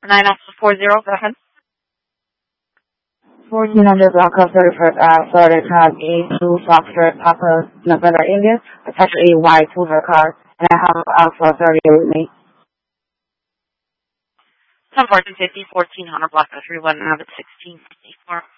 9 Alpha 40, go ahead. 1400 Block 31st Ave, Florida, Card A2 Foxtrot Papa November India, attach a Y to her car, and I have Alpha 30 with me. 10 1450, 1400 Block 31 Ave at 1654.